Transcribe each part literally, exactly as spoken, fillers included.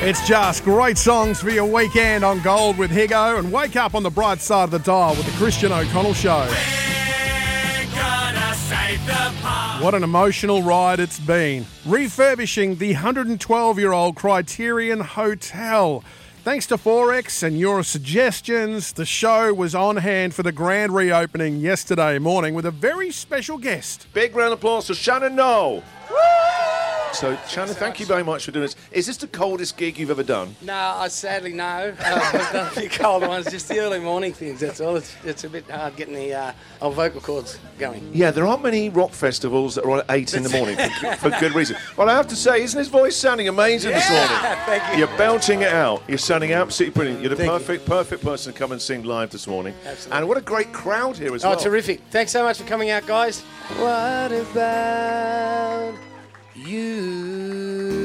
It's just great songs for your weekend on Gold with Higo, and wake up on the bright side of the dial with the Christian O'Connell Show. We're gonna save the park. What an emotional ride it's been. Refurbishing the one hundred twelve-year-old Criterion Hotel. Thanks to Forex and your suggestions, the show was on hand for the grand reopening yesterday morning with a very special guest. Big round of applause for Shannon Noel. So, Shannon, thank you very much for doing this. Is this the coldest gig you've ever done? No, I sadly no. Uh, I've done a few colder ones, just the early morning things, that's all. It's, it's a bit hard getting the uh, old vocal cords going. Yeah, there aren't many rock festivals that are on at eight in the morning for, for good reason. Well, I have to say, isn't his voice sounding amazing yeah, this morning? Thank you. You're belting it out. You're sounding absolutely brilliant. You're the Thank perfect, you. perfect person to come and sing live this morning. Absolutely. And what a great crowd here as oh, well. Oh, terrific. Thanks so much for coming out, guys. What about you?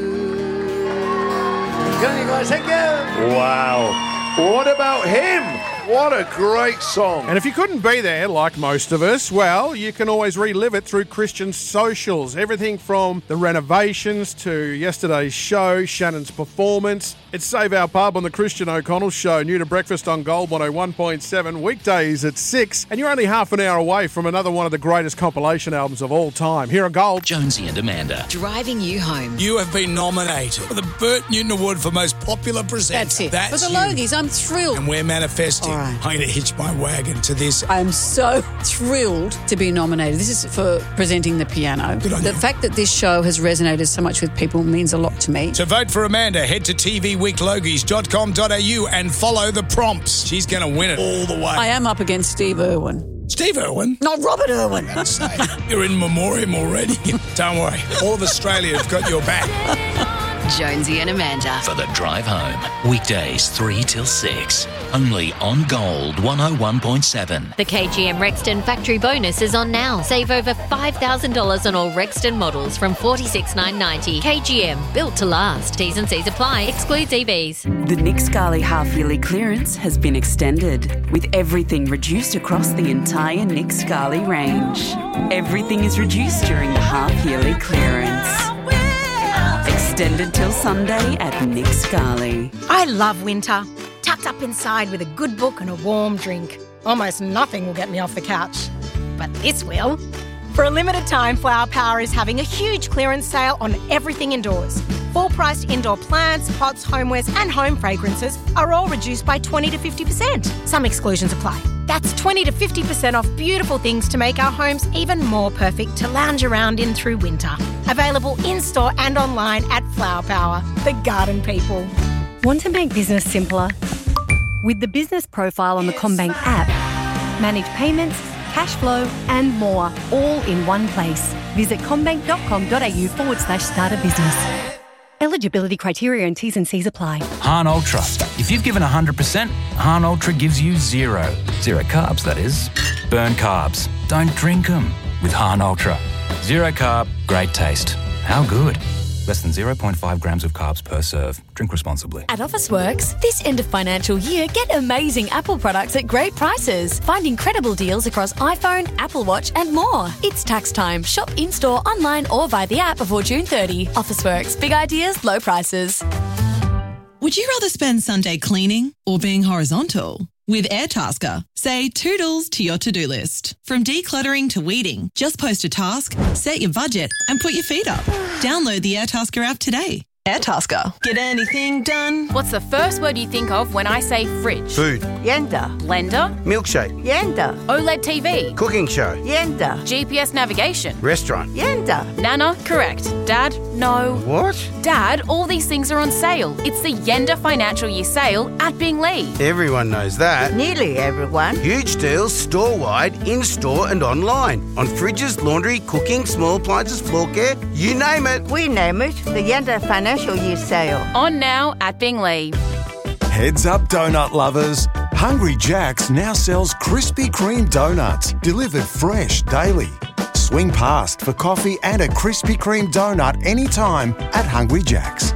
Go on, guys. Thank you. Wow. What about him? What a great song. And if you couldn't be there, like most of us, well, you can always relive it through Christian socials. Everything from the renovations to yesterday's show, Shannon's performance. It's Save Our Pub on the Christian O'Connell Show, new to breakfast on Gold one oh one point seven, weekdays at six. And you're only half an hour away from another one of the greatest compilation albums of all time. Here are Gold. Jonesy and Amanda. Driving you home. You have been nominated for the Burt Newton Award for Most Popular Presenter. That's it. That's for the you. Logies, I'm thrilled. And we're manifesting. All right. I'm going to hitch my wagon to this. I'm so thrilled to be nominated. This is for presenting the piano. Good on the you. fact that this show has resonated so much with people means a lot to me. To vote for Amanda, head to t v week logies dot com dot a u and follow the prompts. She's going to win it all the way. I am up against Steve Irwin. Steve Irwin? Not Robert Irwin. I'd say. You're in memoriam already. Don't worry. All of Australia have got your back. Jonesy and Amanda. For the drive home. Weekdays three till six. Only on Gold one oh one point seven. The K G M Rexton factory bonus is on now. Save over five thousand dollars on all Rexton models from forty-six thousand nine hundred ninety dollars. K G M, built to last. T's and C's apply. Excludes E Vs. The Nick Scali half-yearly clearance has been extended, with everything reduced across the entire Nick Scali range. Everything is reduced during the half-yearly clearance. Extended till Sunday at Nick Scali. I love winter. Tucked up inside with a good book and a warm drink. Almost nothing will get me off the couch. But this will. For a limited time, Flower Power is having a huge clearance sale on everything indoors. Full-priced indoor plants, pots, homewares and home fragrances are all reduced by twenty to fifty percent. Some exclusions apply. That's twenty to fifty percent off beautiful things to make our homes even more perfect to lounge around in through winter. Available in-store and online at Flower Power, the garden people. Want to make business simpler? With the business profile on the CommBank app, manage payments, cash flow and more, all in one place. Visit commbank.com.au forward slash start a business. Eligibility criteria and T's and C's apply. Hahn Ultra. If you've given one hundred percent, Hahn Ultra gives you zero. Zero carbs, that is. Burn carbs. Don't drink them with Hahn Ultra. Zero carb, great taste. How good? Less than zero point five grams of carbs per serve. Drink responsibly. At Officeworks, this end of financial year, get amazing Apple products at great prices. Find incredible deals across iPhone, Apple Watch and more. It's tax time. Shop in-store, online or via the app before June thirtieth. Officeworks. Big ideas, low prices. Would you rather spend Sunday cleaning or being horizontal? With Airtasker, say toodles to your to-do list. From decluttering to weeding, just post a task, set your budget and put your feet up. Download the Airtasker app today. Airtasker. Get anything done. What's the first word you think of when I say fridge? Food. Yenda. Blender. Milkshake. Yenda. OLED T V. Cooking show. Yenda. G P S navigation. Restaurant. Yenda. Nana, correct. Dad, no. What? Dad, all these things are on sale. It's the Yenda Financial Year Sale at Binglee. Everyone knows that. Nearly everyone. Huge deals store-wide, in-store and online. On fridges, laundry, cooking, small appliances, floor care, you name it. We name it the Yenda Financial Year Sale. On now at Binglee. Heads up, donut lovers. Hungry Jack's now sells Krispy Kreme donuts, delivered fresh daily. Swing past for coffee and a Krispy Kreme donut anytime at Hungry Jack's.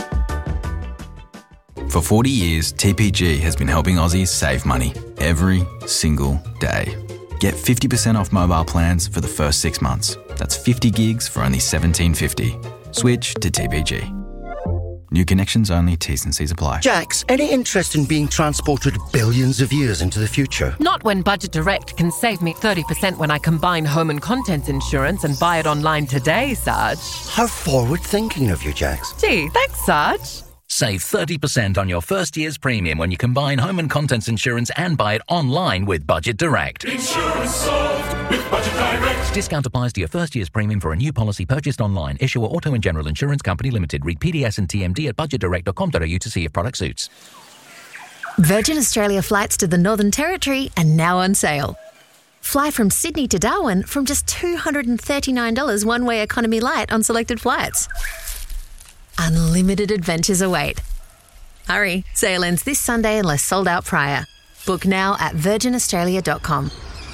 For forty years, T P G has been helping Aussies save money every single day. Get fifty percent off mobile plans for the first six months. That's fifty gigs for only seventeen fifty. Switch to T P G. New connections only. T's and C's apply. Jax, any interest in being transported billions of years into the future? Not when Budget Direct can save me thirty percent when I combine home and contents insurance and buy it online today, Sarge. How forward-thinking of you, Jax. Gee, thanks, Sarge. Save thirty percent on your first year's premium when you combine home and contents insurance and buy it online with Budget Direct. Insurance solved with Budget Direct. Discount applies to your first year's premium for a new policy purchased online. Issuer Auto and General Insurance Company Limited. Read P D S and T M D at budget direct dot com dot a u to see if product suits. Virgin Australia flights to the Northern Territory are now on sale. Fly from Sydney to Darwin from just two hundred thirty-nine dollars one-way economy light on selected flights. Unlimited adventures await. Hurry, sale ends this Sunday unless sold out prior. Book now at virgin australia dot com.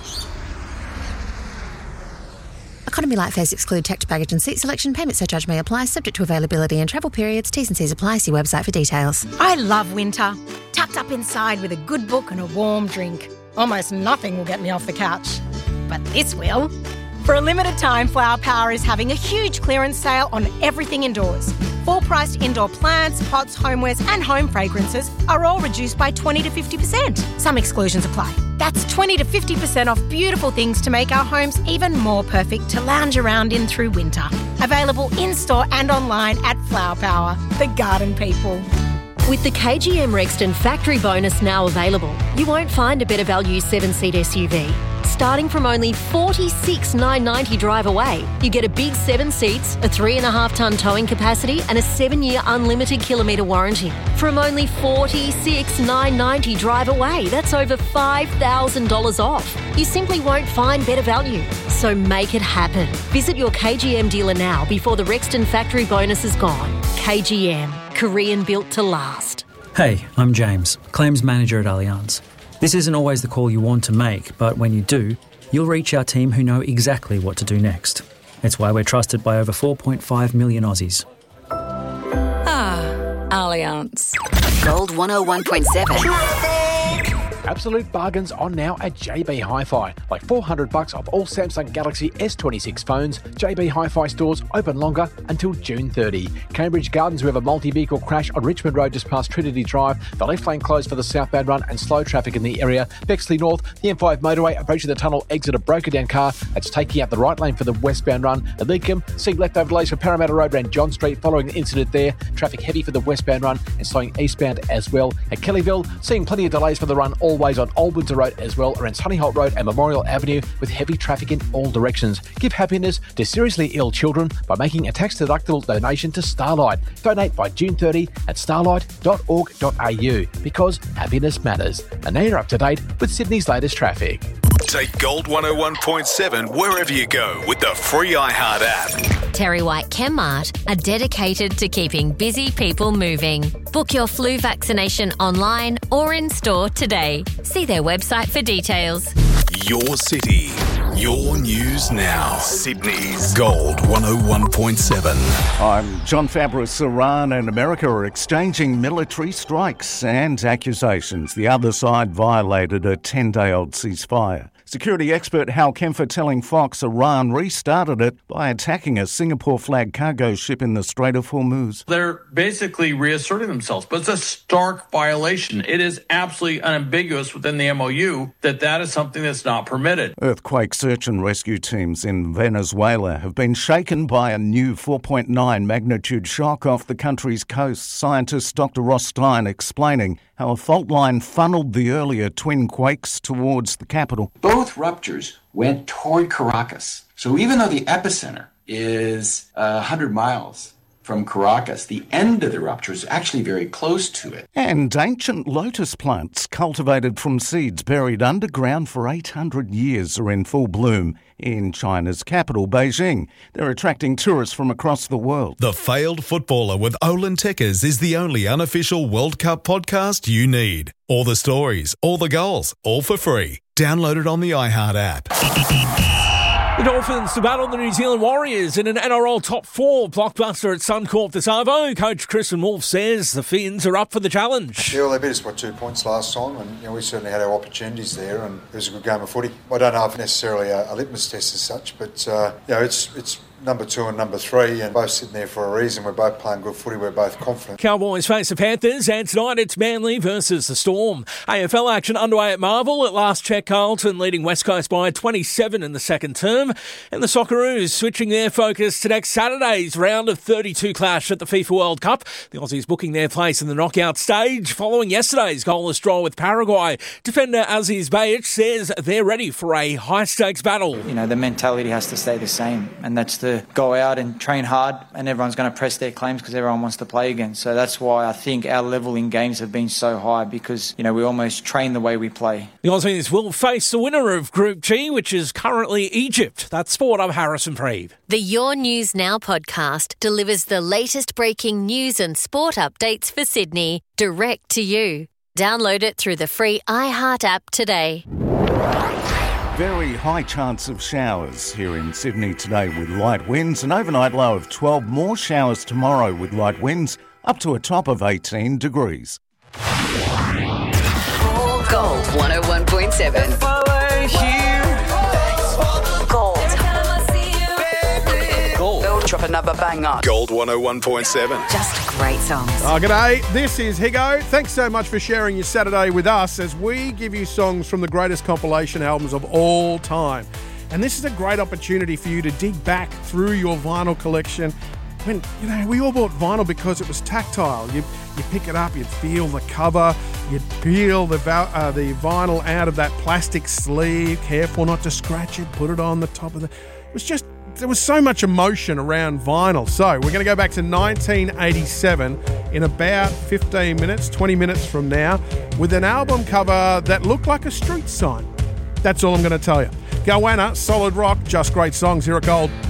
Economy light fares exclude checked baggage and seat selection. Payment surcharge may apply, subject to availability and travel periods. T's and C's apply. See website for details. I love winter. Tucked up inside with a good book and a warm drink. Almost nothing will get me off the couch. But this will. For a limited time, Flower Power is having a huge clearance sale on everything indoors. Full-priced indoor plants, pots, homewares and home fragrances are all reduced by twenty to fifty percent. Some exclusions apply. That's twenty to fifty percent off beautiful things to make our homes even more perfect to lounge around in through winter. Available in-store and online at Flower Power, the garden people. With the K G M Rexton factory bonus now available, you won't find a better value seven-seat S U V. Starting from only forty-six thousand nine hundred ninety dollars drive away, you get a big seven seats, a three and a half tonne towing capacity and a seven-year unlimited kilometre warranty. From only forty-six thousand nine hundred ninety dollars drive away, that's over five thousand dollars off. You simply won't find better value. So make it happen. Visit your K G M dealer now before the Rexton factory bonus is gone. K G M, Korean built to last. Hey, I'm James, Claims Manager at Allianz. This isn't always the call you want to make, but when you do, you'll reach our team who know exactly what to do next. It's why we're trusted by over four point five million Aussies. Ah, Allianz. Gold one oh one point seven. Absolute bargains on now at J B Hi-Fi. Like four hundred bucks off all Samsung Galaxy S twenty-six phones. J B Hi-Fi stores open longer until June thirtieth. Cambridge Gardens, we have a multi-vehicle crash on Richmond Road just past Trinity Drive. The left lane closed for the southbound run and slow traffic in the area. Bexley North, the M five motorway approaching the tunnel, exit a broken down car that's taking out the right lane for the westbound run. At Leakham, seeing leftover delays for Parramatta Road around John Street following the incident there. Traffic heavy for the westbound run and slowing eastbound as well. At Kellyville, seeing plenty of delays for the run all ways on Old Windsor Road as well, around Sunny Holt Road and Memorial Avenue with heavy traffic in all directions. Give happiness to seriously ill children by making a tax-deductible donation to Starlight. Donate by June thirtieth at starlight dot org dot a u because happiness matters. And now you're up to date with Sydney's latest traffic. Take Gold one oh one point seven wherever you go with the free iHeart app. Terry White Chemmart are dedicated to keeping busy people moving. Book your flu vaccination online or in store today. See their website for details. Your city, your news now. Sydney's Gold one oh one point seven. I'm John Fabris. Iran and America are exchanging military strikes and accusations. The other side violated a ten-day-old ceasefire. Security expert Hal Kempfer telling Fox Iran restarted it by attacking a Singapore-flagged cargo ship in the Strait of Hormuz. They're basically reasserting themselves, but it's a stark violation. It is absolutely unambiguous within the M O U that that is something that's not permitted. Earthquake search and rescue teams in Venezuela have been shaken by a new four point nine magnitude shock off the country's coast. Scientist Doctor Ross Stein explaining how a fault line funneled the earlier twin quakes towards the capital. Both ruptures went toward Caracas. So even though the epicenter is uh, one hundred miles from Caracas, the end of the rupture is actually very close to it. And ancient lotus plants cultivated from seeds buried underground for eight hundred years are in full bloom in China's capital, Beijing. They're attracting tourists from across the world. The Failed Footballer with Olin Tekkers is the only unofficial World Cup podcast you need. All the stories, all the goals, all for free. Download it on the iHeart app. The Dolphins to battle the New Zealand Warriors in an N R L top four blockbuster at Suncorp this Arvo. Coach Kristen Wolfe says the Finns are up for the challenge. Yeah, well, they beat us by two points last time, and you know, we certainly had our opportunities there, and it was a good game of footy. I don't know if necessarily a, a litmus test as such, but uh, you know, it's it's number two and number three, and both sitting there for a reason. We're both playing good footy. We're both confident. Cowboys face the Panthers, and tonight it's Manly versus the Storm. A F L action underway at Marvel. At last check, Carlton leading West Coast by twenty-seven in the second term. And the Socceroos switching their focus to next Saturday's round of thirty-two clash at the FIFA World Cup. The Aussies booking their place in the knockout stage following yesterday's goalless draw with Paraguay. Defender Aziz Bayic says they're ready for a high-stakes battle. You know, the mentality has to stay the same, and that's to go out and train hard, and everyone's going to press their claims because everyone wants to play again. So that's why I think our level in games have been so high, because, you know, we almost train the way we play. The Aussies will face the winner of Group G, which is currently Egypt. That's Sport. I'm Harrison Preeve. The Your News Now podcast delivers the latest breaking news and sport updates for Sydney direct to you. Download it through the free iHeart app today. Very high chance of showers here in Sydney today with light winds. An overnight low of twelve. More showers tomorrow with light winds up to a top of eighteen degrees. Gold one oh one point seven. Gold. Gold. Drop another banger. Gold one oh one point seven. Just great songs. Oh, g'day. This is Higo. Thanks so much for sharing your Saturday with us as we give you songs from the greatest compilation albums of all time. And this is a great opportunity for you to dig back through your vinyl collection. When, you know, we all bought vinyl because it was tactile. You you pick it up, you'd feel the cover, you'd peel the uh, the vinyl out of that plastic sleeve, careful not to scratch it, put it on the top of the... It was just... There was so much emotion around vinyl. So we're going to go back to nineteen eighty-seven in about fifteen minutes, twenty minutes from now, with an album cover that looked like a street sign. That's all I'm going to tell you. Goanna, Solid Rock, just great songs here at Gold.